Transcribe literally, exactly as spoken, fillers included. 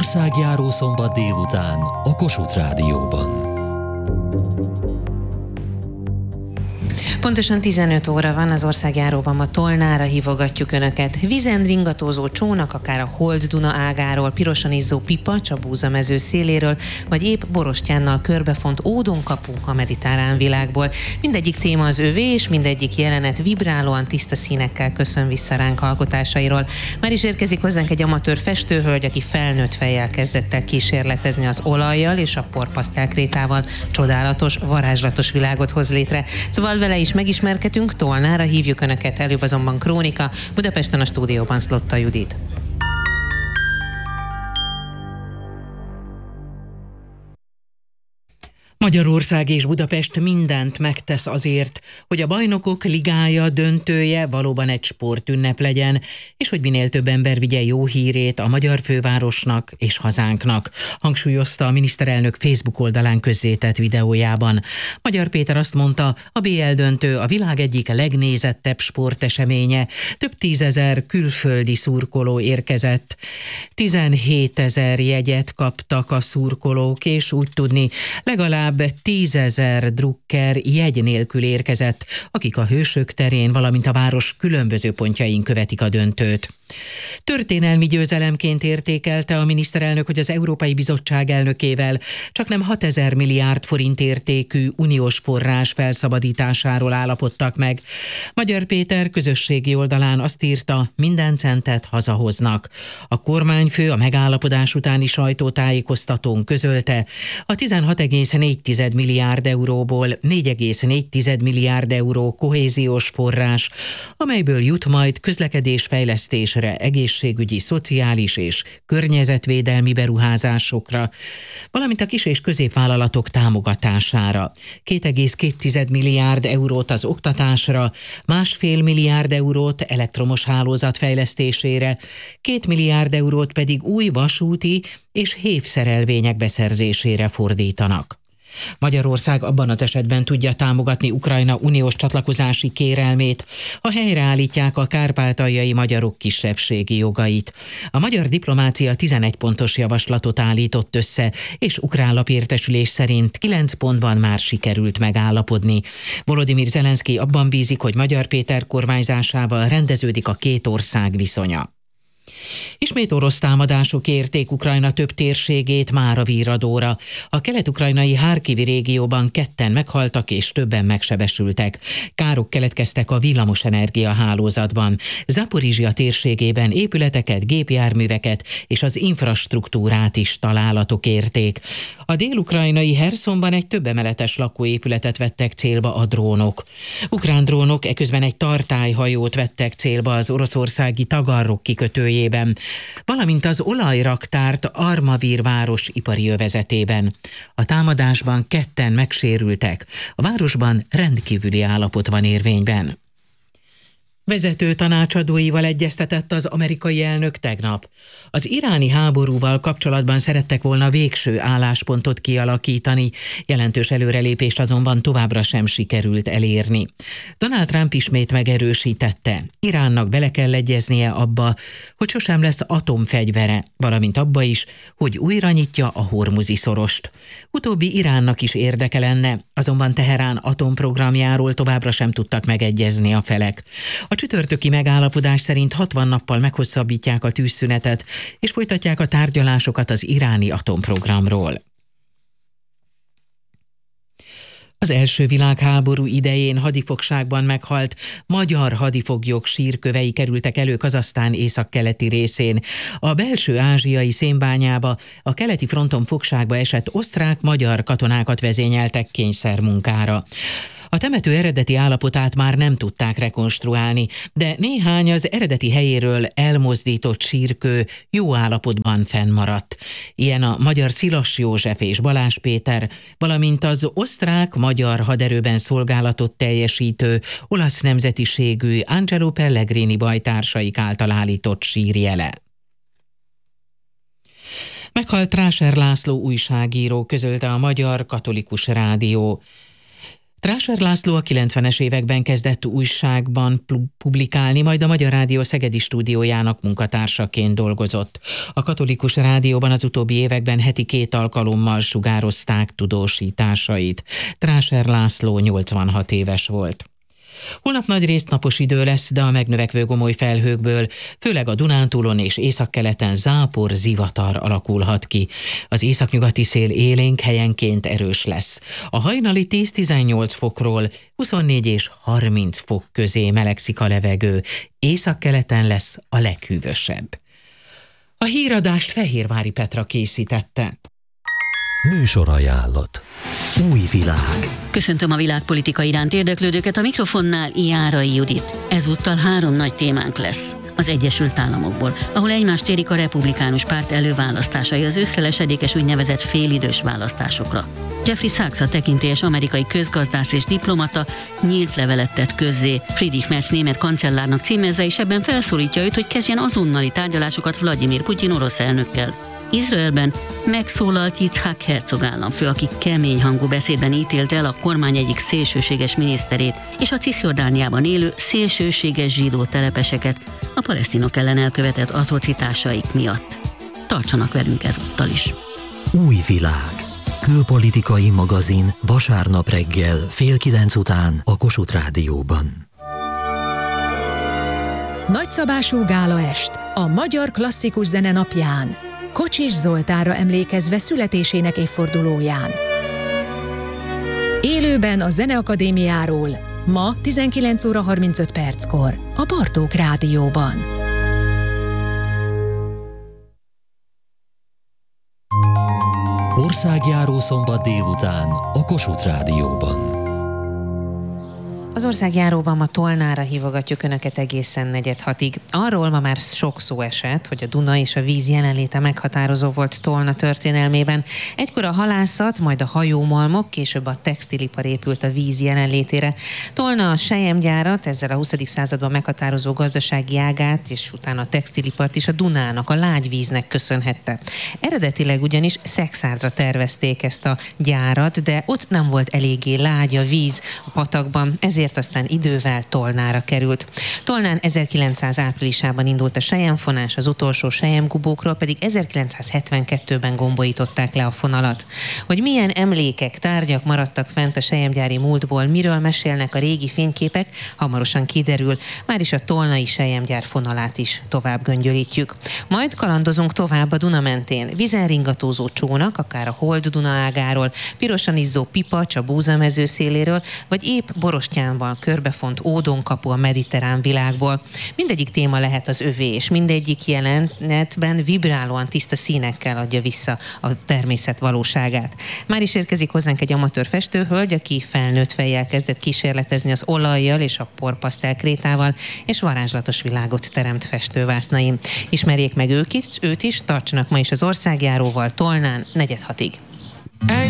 Országjáró szombat délután a Kossuth Rádióban. Pontosan tizenöt óra van, az országjáróban ma Tolnára hívogatjuk Önöket. Vízen ringatózó csónak, akár a Hold-Duna ágáról, pirosan izzó pipacs a Búzamező széléről, vagy épp borostyánnal körbefont ódonkapu a mediterrán világból. Mindegyik téma az övé, és mindegyik jelenet vibrálóan tiszta színekkel köszön vissza ránk alkotásairól. Már is érkezik hozzánk egy amatőr festőhölgy, aki felnőtt fejjel kezdett el kísérletezni az olajjal és a porpasztelkrétával. Csodálatos, varázslatos világot hoz létre. Szóval vele is megismerkedünk, Tolnára hívjuk Önöket, előbb azonban krónika, Budapesten a stúdióban Szlotta Judit. Magyarország és Budapest mindent megtesz azért, hogy a Bajnokok Ligája döntője valóban egy sportünnep legyen, és hogy minél több ember vigye jó hírét a magyar fővárosnak és hazánknak, hangsúlyozta a miniszterelnök Facebook oldalán közzétett videójában. Magyar Péter azt mondta, a bé el döntő a világ egyik legnézettebb sporteseménye, több tízezer külföldi szurkoló érkezett, tizenhétezer jegyet kaptak a szurkolók, és úgy tudni, legalább tízezer drukker jegy nélkül érkezett, akik a Hősök terén, valamint a város különböző pontjain követik a döntőt. Történelmi győzelemként értékelte a miniszterelnök, hogy az Európai Bizottság elnökével csaknem hatezer milliárd forint értékű uniós forrás felszabadításáról állapodtak meg. Magyar Péter közösségi oldalán azt írta, minden centet hazahoznak. A kormányfő a megállapodás utáni sajtótájékoztatón közölte, a tizenhat egész négy milliárd euróból négy egész négy milliárd euró kohéziós forrás, amelyből jut majd közlekedésfejlesztésre, egészségügyi, szociális és környezetvédelmi beruházásokra, valamint a kis- és középvállalatok támogatására. két egész két milliárd eurót az oktatásra, másfél milliárd eurót elektromos hálózat fejlesztésére, két milliárd eurót pedig új vasúti és hévszerelvények beszerzésére fordítanak. Magyarország abban az esetben tudja támogatni Ukrajna uniós csatlakozási kérelmét, ha helyreállítják a kárpátaljai magyarok kisebbségi jogait. A magyar diplomácia tizenegy pontos javaslatot állított össze, és ukrán lapértesülés szerint kilenc pontban már sikerült megállapodni. Volodymyr Zelenszky abban bízik, hogy Magyar Péter kormányzásával rendeződik a két ország viszonya. Ismét orosz támadások érték Ukrajna több térségét már a virradóra. A kelet-ukrajnai Harkivi régióban ketten meghaltak és többen megsebesültek. Károk keletkeztek a villamosenergia hálózatban. Zaporizsia térségében épületeket, gépjárműveket és az infrastruktúrát is találatok érték. A dél-ukrajnai Herszonban egy több emeletes lakóépületet vettek célba a drónok. Ukrán drónok eközben egy tartályhajót vettek célba az oroszországi Tagarrok kikötőjében, valamint az olajraktárt Armavir város ipari övezetében. A támadásban ketten megsérültek. A városban rendkívüli állapot van érvényben. Vezető tanácsadóival egyeztetett az amerikai elnök tegnap. Az iráni háborúval kapcsolatban szerettek volna végső álláspontot kialakítani, jelentős előrelépést azonban továbbra sem sikerült elérni. Donald Trump ismét megerősítette, Iránnak bele kell egyeznie abba, hogy sosem lesz atomfegyvere, valamint abba is, hogy újra nyitja a Hormuzi szorost. Utóbbi Iránnak is érdeke lenne, azonban Teherán atomprogramjáról továbbra sem tudtak megegyezni a felek. A csütörtöki megállapodás szerint hatvan nappal meghosszabbítják a tűzszünetet, és folytatják a tárgyalásokat az iráni atomprogramról. Az első világháború idején hadifogságban meghalt magyar hadifoglyok sírkövei kerültek elő Kazahsztán északkeleti részén. A belső ázsiai szénbányába a keleti fronton fogságba esett osztrák-magyar katonákat vezényeltek kényszermunkára. A temető eredeti állapotát már nem tudták rekonstruálni, de néhány az eredeti helyéről elmozdított sírkő jó állapotban fennmaradt. Ilyen a magyar Szilas József és Balázs Péter, valamint az osztrák-magyar haderőben szolgálatot teljesítő olasz nemzetiségű Angelo Pellegrini bajtársaik által állított sírjele. Meghalt Tráser László újságíró, közölte a Magyar Katolikus Rádió. Tráser László a kilencvenes években kezdett újságban publikálni, majd a Magyar Rádió szegedi stúdiójának munkatársaként dolgozott. A Katolikus Rádióban az utóbbi években heti két alkalommal sugározták tudósításait. Tráser László nyolcvanhat éves volt. Holnap nagyrészt napos idő lesz, de a megnövekvő gomoly felhőkből, főleg a Dunántúlon és északkeleten zápor, zivatar alakulhat ki. Az északnyugati szél élénk, helyenként erős lesz. A hajnali tíz-tizennyolc fokról huszonnégy és harminc fok közé melegszik a levegő, északkeleten lesz a leghűvösebb. A híradást Fehérvári Petra készítette. Műsorajánlat. Új világ. Köszöntöm a világpolitika iránt érdeklődőket, a mikrofonnál Járai Judit. Ezúttal három nagy témánk lesz. Az Egyesült Államokból, ahol egymást érik a republikánus párt előválasztásai az ősszel esedékes úgynevezett félidős választásokra. Jeffrey Sachs, a tekintélyes amerikai közgazdász és diplomata nyílt levelet tett közzé. Friedrich Merz német kancellárnak címezze, és ebben felszólítja őt, hogy kezdjen azonnali tárgyalásokat Vladimir Putyin orosz elnökkel. Izraelben megszólalt Yitzhak Herzog államfő, aki kemény hangú beszédben ítélte el a kormány egyik szélsőséges miniszterét és a Cisjordániában élő szélsőséges zsidó telepeseket a palesztinok ellen elkövetett atrocitásaik miatt. Tartsanak velünk ezúttal is. Új világ. Külpolitikai magazin vasárnap reggel fél kilenc után a Kossuth Rádióban. Nagyszabású gálaest a magyar klasszikus zene napján, Kocsis Zoltánra emlékezve születésének évfordulóján. Élőben a Zeneakadémiáról, ma tizenkilenc óra harmincöt perckor, a Bartók Rádióban. Országjáró szombat délután a Kossuth Rádióban. Az országjáróban ma Tolnára hívogatjuk Önöket egészen negyed hatig. Arról ma már sok szó esett, hogy a Duna és a víz jelenléte meghatározó volt Tolna történelmében. Egykor a halászat, majd a hajómalmok, később a textilipar épült a víz jelenlétére. Tolna a selyemgyárat, ezzel a huszadik században meghatározó gazdasági ágát, és utána a textilipart is a Dunának, a lágyvíznek köszönhette. Eredetileg ugyanis Szekszárdra tervezték ezt a gyárat, de ott nem volt eléggé lágy a víz a patakban, ezért aztán idővel Tolnára került. Tolnán ezerkilencszáz áprilisában indult a selyemfonás, az utolsó selyemgubókról pedig ezerkilencszázhetvenkettőben gombolították le a fonalat. Hogy milyen emlékek, tárgyak maradtak fent a selyemgyári múltból, miről mesélnek a régi fényképek, hamarosan kiderül, már is a tolnai selyemgyár fonalát is tovább göngyölítjük. Majd kalandozunk tovább a Duna mentén. Vizen ringatózó csónak, akár a Hold Duna ágáról, pirosan izzó pipacs a Búzamező széléről, vagy épp Borostyán körbefont ódonkapu a mediterrán világból. Mindegyik téma lehet az övé, és mindegyik jelenetben vibrálóan tiszta színekkel adja vissza a természet valóságát. Már is érkezik hozzánk egy amatőr festőhölgy, aki felnőtt fejjel kezdett kísérletezni az olajjal és a porpasztel krétával, és varázslatos világot teremt festővásznain. Ismerjék meg ők is, őt is, tartsanak ma is az országjáróval Tolnán negyed hatig.